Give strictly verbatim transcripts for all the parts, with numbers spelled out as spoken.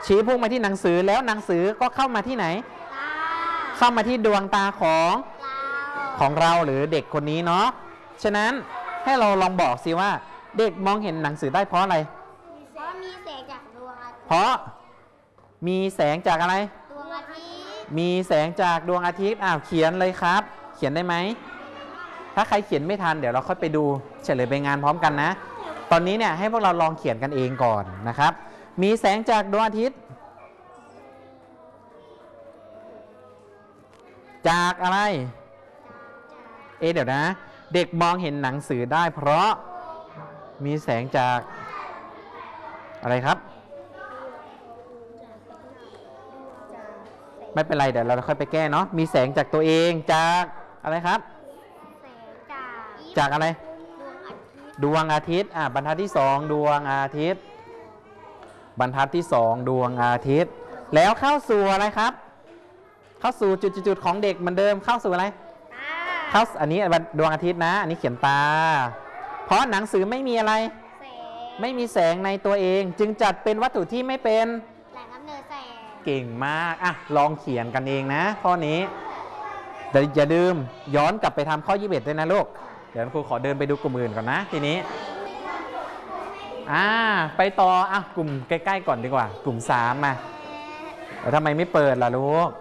ชี้พุ่งมาที่หนังสือแล้วหนังสือก็เข้ามาที่ไหนเข้ามาที่ดวงตาของของเราหรือเด็กคนนี้เนาะฉะนั้นให้เราลองบอกสิว่าเด็กมองเห็นหนังสือได้เพราะอะไรเพราะมีแสงจากดวงอาทิตย์เพราะมีแสงจากอะไรดวงอาทิตย์มีแสงจากดวงอาทิตย์อ้าวเขียนเลยครับเขียนได้ไหมถ้าใครเขียนไม่ทันเดี๋ยวเราค่อยไปดูเฉลยใบงานพร้อมกันนะตอนนี้เนี่ยให้พวกเราลองเขียนกันเองก่อนนะครับมีแสงจากดวงอาทิตย์จากอะไรเอเดี๋ยวนะเด็กมองเห็นหนังสือได้เพราะมีแสงจากอะไรครับไม่เป็นไรเดี๋ยวเราค่อยไปแก้เนาะมีแสงจากตัวเองจากอะไรครับแสงจากจากอะไรดวงอาทิตย์อ่ะบรรทัดที่สองดวงอาทิตย์บรรทัดที่สองดวงอาทิตย์แล้วเข้าสู่อะไรครับเข้าสู่จุดๆของเด็กเหมือนเดิมเข้าสู่อะไรเข้าอันนี้ดวงอาทิตย์นะอันนี้เขียนตาเพราะหนังสือไม่มีอะไรไม่มีแสงในตัวเองจึงจัดเป็นวัตถุที่ไม่เป็นแหล่งกำเนิดแสงเก่งมากอ่ะลองเขียนกันเองนะข้อนี้แต่อย่าลืมย้อนกลับไปทำข้อยี่สิบเอ็ดด้วยนะลูกเดี๋ยวครูขอเดินไปดูกลุ่มอื่นก่อนนะทีนี้อ่าไปต่ออ่ะกลุ่มใกล้ๆก่อนดีกว่ากลุ่มสามมาแล้วทำไมไม่เปิดล่ะลูก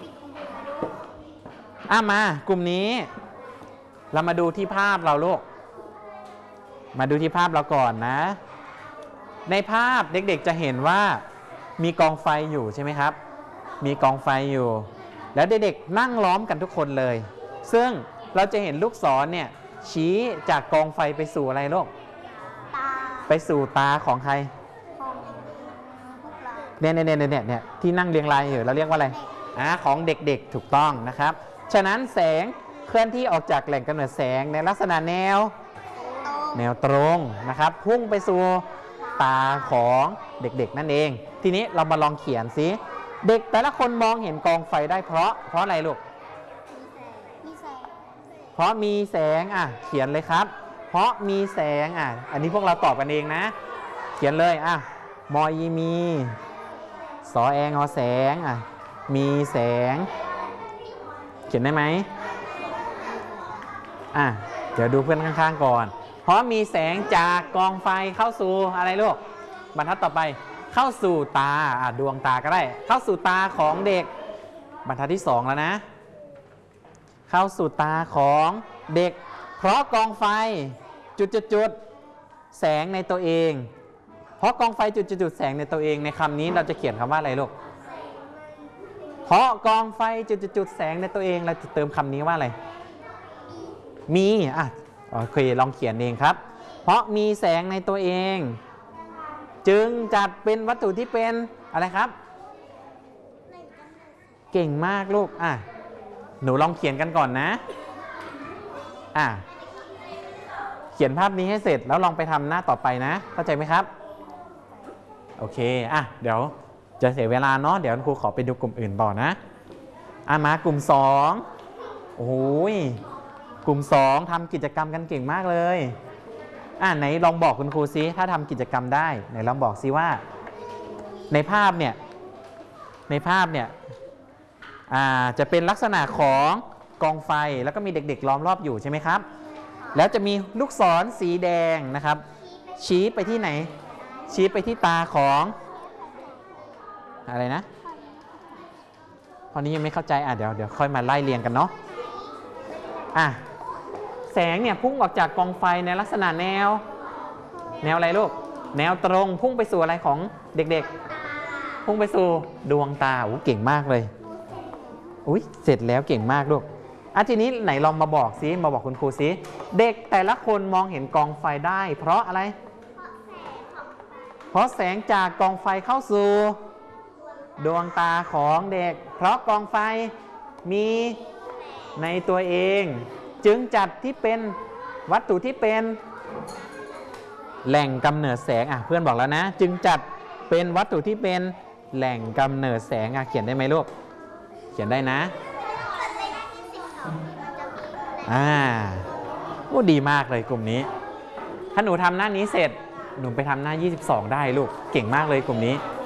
อ่ะมากลุ่มนี้เรามาดูที่ภาพเราลูกมาดูที่ภาพเราก่อนนะในภาพเด็กๆจะเห็นว่ามีกองไฟอยู่ใช่ไหมครับมีกองไฟอยู่แล้วเด็กๆนั่งล้อมกันทุกคนเลยซึ่งเราจะเห็นลูกศรเนี่ยชี้จากกองไฟไปสู่อะไรลูกตาไปสู่ตาของใครเนี่ยเนี่ยเนี่ยเนี่ยเนี่ยที่นั่งเรียงรายอยู่เราเรียกว่าอะไรอ่าของเด็กๆถูกต้องนะครับฉะนั้นแสงเคลื่อนที่ออกจากแหล่งกำเนิดแสงในลักษณะแนวแนวตรงนะครับพุ่งไปสู่ตาของเด็กๆนั่นเองทีนี้เรามาลองเขียนสิเด็กแต่ละคนมองเห็นกองไฟได้เพราะเพราะอะไรลูกเพราะมีแสงอ่ะเขียนเลยครับเพราะมีแสงอ่ะอันนี้พวกเราตอบกันเองนะเขียนเลยอ่ะมอยีมีสอแองอแสงอ่ะมีแสงเขียนได้ไหมอ่ะเดี๋ยวดูเพื่อนข้างๆก่อนเพราะมีแสงจากกองไฟเข้าสู่อะไรลูกบรรทัดต่อไปเข้าสู่ตาอ่ะดวงตาก็ได้เข้าสู่ตาของเด็กบรรทัดที่สองแล้วนะเข้าสู่ตาของเด็กเพราะกองไฟจุดๆแสงในตัวเองเพราะกองไฟจุดๆแสงในตัวเองในคำนี้เราจะเขียนคำว่าอะไรลูกเพราะกองไฟจุดๆแสงในตัวเองเราจะเติมคำนี้ว่าอะไรมีอ่ะโอเคลองเขียนเองครับเพราะมีแสงในตัวเองจึงจัดเป็นวัตถุที่เป็นอะไรครับเก่งมากลูกอ่ะหนูลองเขียนกันก่อนนะอ่ะเขียนภาพนี้ให้เสร็จแล้วลองไปทำหน้าต่อไปนะเข้าใจไหมครับโอเคอ่ะเดี๋ยวจะเสียเวลาเนาะเดี๋ยวครูขอไปดูกลุ่มอื่นต่อนะอ่ะมากลุ่มสองโอ้ยกลุ่มสองทำกิจกรรมกันเก่งมากเลยอ่ะไหนลองบอกคุณครูซิถ้าทำกิจกรรมได้ไหนลองบอกซิว่าในภาพเนี่ยในภาพเนี่ยอ่าจะเป็นลักษณะของกองไฟแล้วก็มีเด็กๆล้อมรอบอยู่ใช่ไหมครับแล้วจะมีลูกศรสีแดงนะครับชี้ไปที่ไหนชี้ไปที่ตาของอะไรนะตอนนี้ยังไม่เข้าใจอ่ะเดี๋ยวเดี๋ยวค่อยมาไล่เรียงกันเนาะอ่ะแสงเนี่ยพุ่งออกจากกองไฟในลักษณะแนวแนวอะไรลูกแนวตรงพุ่งไปสู่อะไรของเด็กๆพุ่งไปสู่ดวงตาโอ้เก่งมากเลยอุ้ยเสร็จแล้วเก่งมากลูกอ่ะทีนี้ไหนลองมาบอกซิมาบอกคุณครูซิเด็กแต่ละคนมองเห็นกองไฟได้เพราะอะไรเพราะแสงจากกองไฟเข้าสู่ดวงตาของเด็กเพราะกองไฟมีในตัวเองจึงจัดที่เป็นวัตถุที่เป็นแหล่งกำเนิดแสงอ่ะเพื่อนบอกแล้วนะจึงจัดเป็นวัตถุที่เป็นแหล่งกำเนิดแสงอ่ะเขียนได้ไหมลูกเขียนได้นะอ่าโอ้ดีมากเลยกลุ่มนี้ถ้าหนูทำหน้านี้เสร็จหนูไปทำหน้ายี่สิบสองได้ลูกเก่งมากเลยกลุ่มนี้